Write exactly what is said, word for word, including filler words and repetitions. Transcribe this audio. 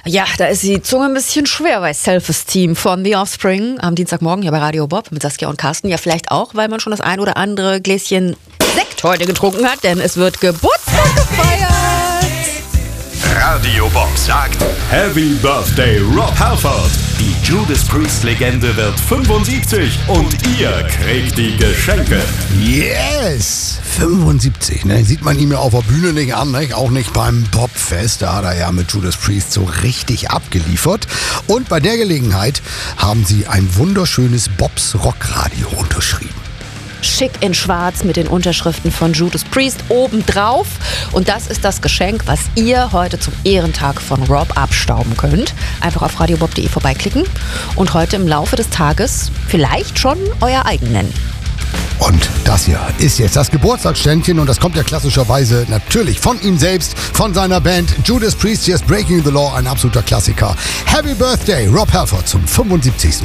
Ja, da ist die Zunge ein bisschen schwer bei Self-Esteem von The Offspring am Dienstagmorgen hier bei Radio Bob mit Saskia und Carsten. Ja, vielleicht auch, weil man schon das ein oder andere Gläschen Sekt heute getrunken hat, denn es wird Geburtstag gefeiert. Radio Bob sagt Happy Birthday Rob Halford. Die Judas Priest-Legende wird fünfundsiebzig und ihr kriegt die Geschenke. Yes! fünfundsiebzig, ne? Sieht man ihm ja auf der Bühne nicht an, ne? Auch nicht beim Bobfest. Da hat er ja mit Judas Priest so richtig abgeliefert. Und bei der Gelegenheit haben sie ein wunderschönes Bobs Rockradio unterschrieben. Schick in schwarz mit den Unterschriften von Judas Priest obendrauf. Und das ist das Geschenk, was ihr heute zum Ehrentag von Rob abstauben könnt. Einfach auf radiobob punkt de vorbeiklicken und heute im Laufe des Tages vielleicht schon euer eigen nennen. Und das hier ist jetzt das Geburtstagsständchen und das kommt ja klassischerweise natürlich von ihm selbst, von seiner Band Judas Priest, Just Breaking the Law, ein absoluter Klassiker. Happy Birthday, Rob Halford zum fünfundsiebzigsten